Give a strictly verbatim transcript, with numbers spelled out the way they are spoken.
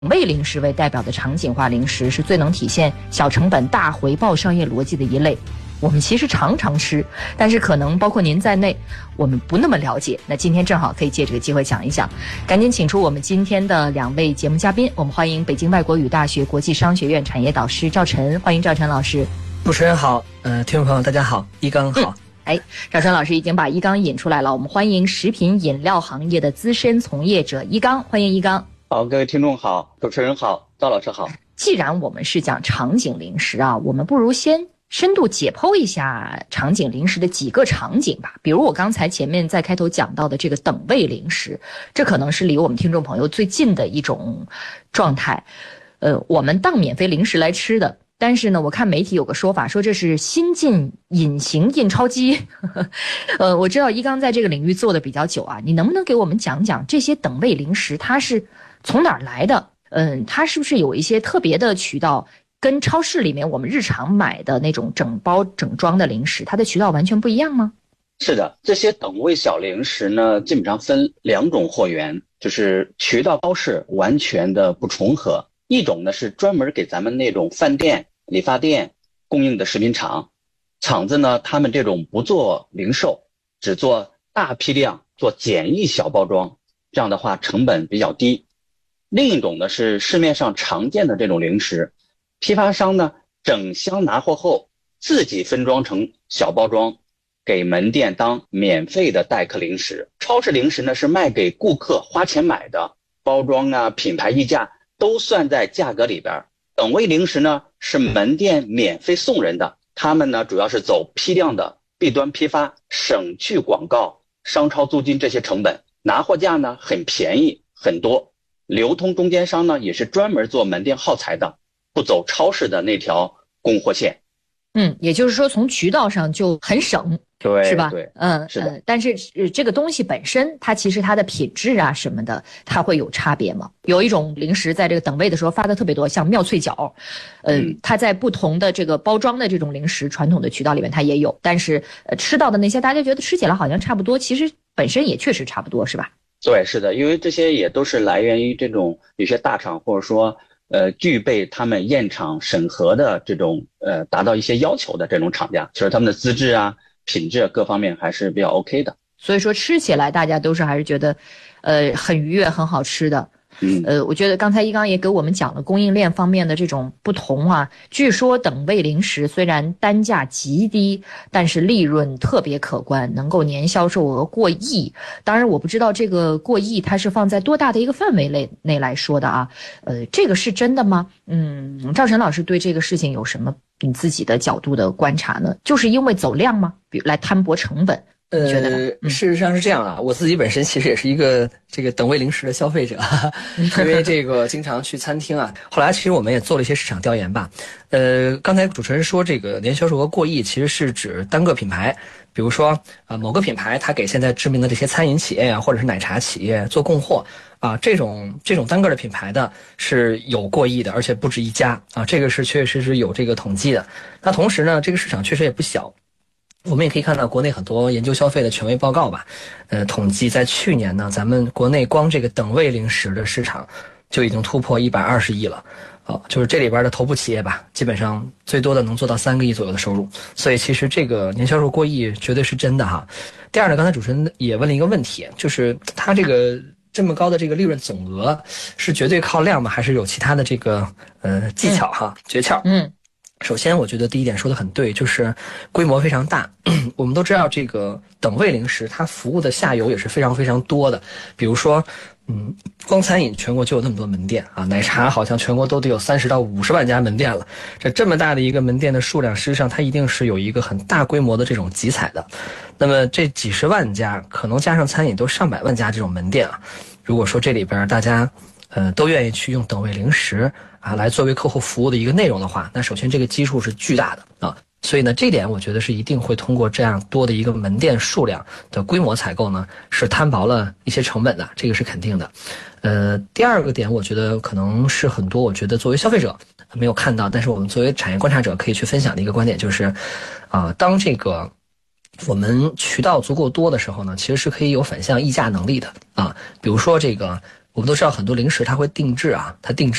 味零食为代表的场景化零食是最能体现小成本大回报商业逻辑的一类。我们其实常常吃，但是可能包括您在内，我们不那么了解。那今天正好可以借这个机会讲一讲，赶紧请出我们今天的两位节目嘉宾。我们欢迎北京外国语大学国际商学院产业导师赵晨，欢迎赵晨老师。 主持人好，呃，听众朋友大家好，一刚好。 嗯哎，赵晨老师已经把一刚引出来了，我们欢迎食品饮料行业的资深从业者一刚，欢迎一刚。 好，各位听众好，主持人好，赵老师好。 既然我们是讲场景零食啊，我们不如先深度解剖一下场景零食的几个场景吧。比如我刚才前面在开头讲到的这个等位零食，这可能是离我们听众朋友最近的一种状态。呃，我们当免费零食来吃的，但是呢，我看媒体有个说法，说这是新进隐形印钞机。呃，我知道一刚在这个领域做的比较久啊，你能不能给我们讲讲这些等位零食它是从哪儿来的？嗯，它是不是有一些特别的渠道，跟超市里面我们日常买的那种整包整装的零食，它的渠道完全不一样吗？ 是的，这些等位小零食呢，基本上分两种货源，就是渠道超市完全的不重合。一种呢是专门给咱们那种饭店、理发店供应的食品厂，厂子呢，他们这种不做零售，只做大批量，做简易小包装，这样的话成本比较低。另一种呢是市面上常见的这种零食，批发商呢整箱拿货后自己分装成小包装，给门店当免费的待客零食。超市零食呢是卖给顾客花钱买的，包装啊、品牌溢价都算在价格里边。等位零食呢是门店免费送人的，他们呢主要是走批量的 B 端批发，省去广告、商超租金这些成本，拿货价呢很便宜很多。流通中间商呢也是专门做门店耗材的，不走超市的那条供货线。 嗯，也就是说从渠道上就很省， 对， 是吧？ 对， 嗯， 是的。 呃、但是、呃、这个东西本身，它其实它的品质啊什么的，它会有差别吗？有一种零食在这个等位的时候发的特别多，像妙脆角，呃、嗯，它在不同的这个包装的这种零食传统的渠道里面它也有，但是呃吃到的那些大家觉得吃起来好像差不多，其实本身也确实差不多，是吧？ 对，是的，因为这些也都是来源于这种有些大厂或者说呃具备他们验厂审核的这种呃达到一些要求的这种厂家，其实他们的资质啊、品质各方面还是比较 OK 的。 所以说吃起来大家都是还是觉得呃很愉悦、很好吃的。 嗯， 呃，我觉得刚才一刚也给我们讲了供应链方面的这种不同啊。据说等位零食虽然单价极低，但是利润特别可观，能够年销售额过亿。当然，我不知道这个过亿它是放在多大的一个范围内内来说的啊。呃，这个是真的吗？嗯，赵晨老师对这个事情有什么你自己的角度的观察呢？就是因为走量吗？比如来摊薄成本？ 呃，事实上是这样啊，我自己本身其实也是一个这个等位零食的消费者，因为这个经常去餐厅啊。后来其实我们也做了一些市场调研吧。呃，刚才主持人说这个年销售额过亿，其实是指单个品牌，比如说啊、呃、某个品牌它给现在知名的这些餐饮企业啊，或者是奶茶企业做供货啊，这种这种单个的品牌的是有过亿的，而且不止一家啊，这个是确确实实有这个统计的。那同时呢，这个市场确实也不小。我们也可以看到国内很多研究消费的权威报告吧，呃，统计在去年呢，咱们国内光这个等位零食的市场就已经突破一百二十亿了，啊，就是这里边的头部企业吧，基本上最多的能做到三个亿左右的收入，所以其实这个年销售过亿绝对是真的哈。第二呢，刚才主持人也问了一个问题，就是它这个这么高的这个利润总额是绝对靠量吗？还是有其他的这个呃技巧哈、嗯、诀窍？嗯。首先我觉得第一点说得很对，就是规模非常大。我们都知道这个等位零食它服务的下游也是非常非常多的，比如说嗯，光餐饮全国就有那么多门店啊，奶茶好像全国都得有三十到五十万家门店了。这这么大的一个门店的数量，实际上它一定是有一个很大规模的这种集采的。那么这几十万家，可能加上餐饮都上百万家这种门店啊，如果说这里边大家呃都愿意去用等位零食啊，来作为客户服务的一个内容的话，那首先这个基数是巨大的啊，所以呢，这点我觉得是一定会通过这样多的一个门店数量的规模采购呢，是摊薄了一些成本的，这个是肯定的。呃，第二个点，我觉得可能是很多，我觉得作为消费者没有看到，但是我们作为产业观察者可以去分享的一个观点就是，啊、呃，当这个我们渠道足够多的时候呢，其实是可以有反向议价能力的啊。比如说这个我们都知道很多零食它会定制啊，它定制